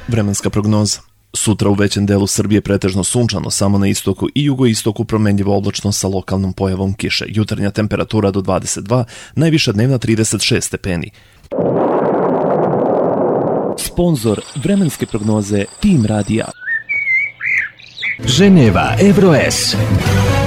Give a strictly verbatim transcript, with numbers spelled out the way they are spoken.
Vremenska prognoza. Sutra u većem delu Srbije pretežno sunčano, samo na istoku i jugoistoku promenljivo oblačno sa lokalnom pojavom kiše. Jutarnja temperatura do dvadeset dva, najviša dnevna trideset šest stepeni. Sponzor vremenske prognoze Tim Radija. Ženeva Evroes.